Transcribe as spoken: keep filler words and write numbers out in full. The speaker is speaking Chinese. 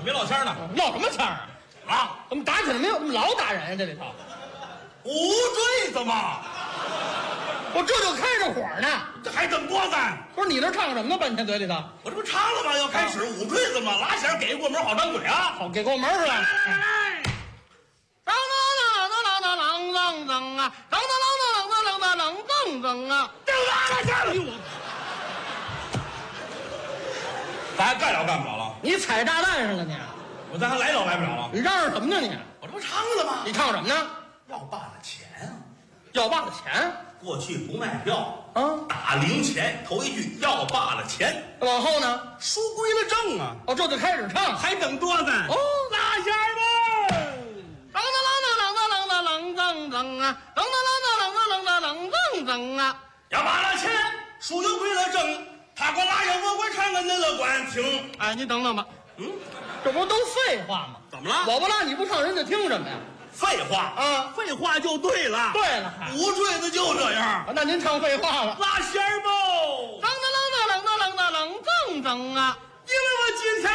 没落签呢？ 落什么签啊？ 啊， 怎么打起来没有这么老打人啊？这里头， 五坠子嘛， 我这就开着火呢。 这还这么多咱？ 不是你那唱什么呢？半天嘴里头， 我这不唱了吗？要开始五坠子嘛，拉弦给过门好张嘴啊！ 好给过门是吧？ 来来来， 当当当当当当当啊！当当当当当当当当当啊！ 定拉来去了。咱还干了干不了了？ 你踩炸弹上了你？ 我咱还来了来不了了？ 你嚷嚷什么呢你？ 我这不唱了吗？ 你唱什么呢？ 要罢了钱啊！ 要罢了钱过去不卖票啊！ 打零钱，头一句要罢了钱， 往后呢？ 书归了正啊！ 哦，这就开始唱。 还等多呢？ 哦， 拉弦吧！ 当当当当当当当当当啊！当当当当当当当当当啊！ 要罢了钱，书又归了正，他管拉弦，我管唱，俺恁乐观听。 哎，你等等吧。 嗯， 这不都废话吗？ 怎么了？ 我不拉你不唱，人家听什么呀？ 废话啊， 废话就对了。 对了， 五坠子就这样。 那您唱废话了。 拉弦吧！ 当当当当当当当当当啊！